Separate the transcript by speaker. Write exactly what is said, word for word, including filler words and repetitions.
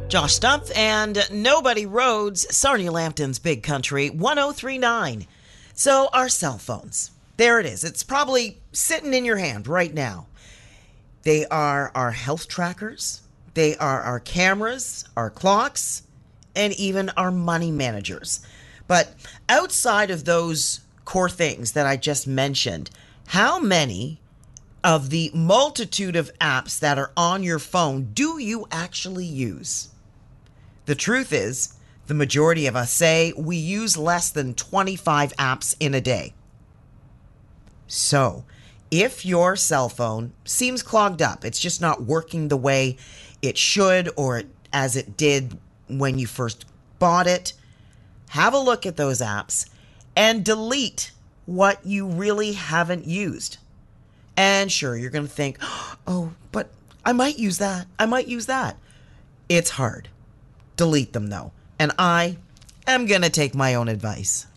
Speaker 1: Josh Stumpf and Nobody Rhodes, Sarnia Lambton's Big Country, one oh three point nine. So our cell phones, there it is. It's probably sitting in your hand right now. They are our health trackers. They are our cameras, our clocks, and even our money managers. But outside of those core things that I just mentioned, how many of the multitude of apps that are on your phone do you actually use? The truth is, the majority of us say we use less than twenty-five apps in a day. So, if your cell phone seems clogged up, it's just not working the way it should or as it did when you first bought it, have a look at those apps and delete what you really haven't used. And sure, you're going to think, oh, but I might use that. I might use that. It's hard. Delete them, though. And I am going to take my own advice.